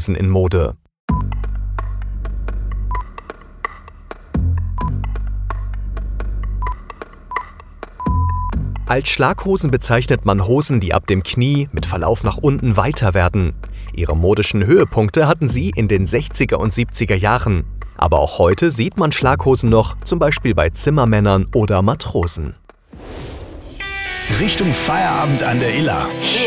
Schlaghosen in Mode. Als Schlaghosen bezeichnet man Hosen, die ab dem Knie mit Verlauf nach unten weiter werden. Ihre modischen Höhepunkte hatten sie in den 60er und 70er Jahren. Aber auch heute sieht man Schlaghosen noch, zum Beispiel bei Zimmermännern oder Matrosen. Richtung Feierabend an der Iller. Hier